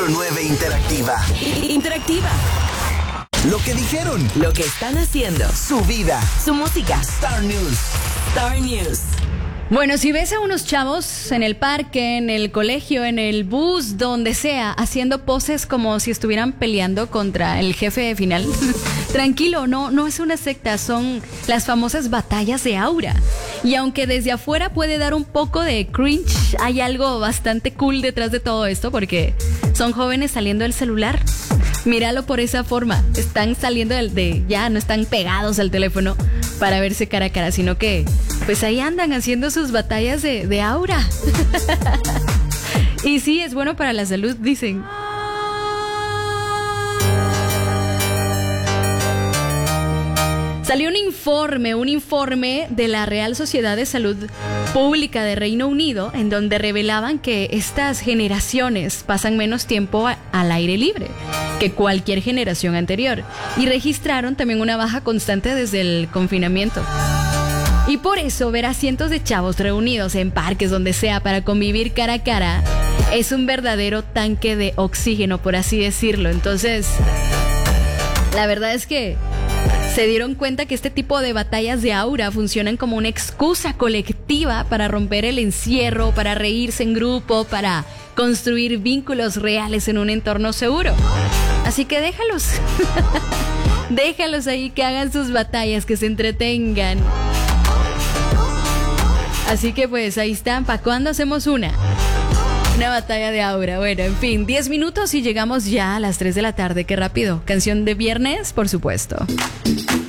9 Interactiva. Interactiva. Lo que dijeron. Lo que están haciendo. Su vida. Su música. Star News. Star News. Bueno, si ves a unos chavos en el parque, en el colegio, en el bus, donde sea, haciendo poses como si estuvieran peleando contra el jefe final, tranquilo, no es una secta, son las famosas batallas de aura. Y aunque desde afuera puede dar un poco de cringe, hay algo bastante cool detrás de todo esto, porque son jóvenes saliendo del celular. Míralo por esa forma, están saliendo ya no están pegados al teléfono para verse cara a cara, sino que pues ahí andan haciendo sus batallas de aura. Y sí, es bueno para la salud, dicen. Salió un informe de la Real Sociedad de Salud Pública de Reino Unido, en donde revelaban que estas generaciones pasan menos tiempo al aire libre que cualquier generación anterior, y registraron también una baja constante desde el confinamiento. Y por eso ver a cientos de chavos reunidos en parques, donde sea, para convivir cara a cara, es un verdadero tanque de oxígeno, por así decirlo. Entonces, la verdad es que se dieron cuenta que este tipo de batallas de aura funcionan como una excusa colectiva para romper el encierro, para reírse en grupo, para construir vínculos reales en un entorno seguro. Así que déjalos. Déjalos ahí que hagan sus batallas, que se entretengan. Así que pues ahí están. ¿Para cuándo hacemos una batalla de aura? Bueno, en fin, 10 minutos y llegamos ya a las 3 de la tarde. Qué rápido. Canción de viernes, por supuesto.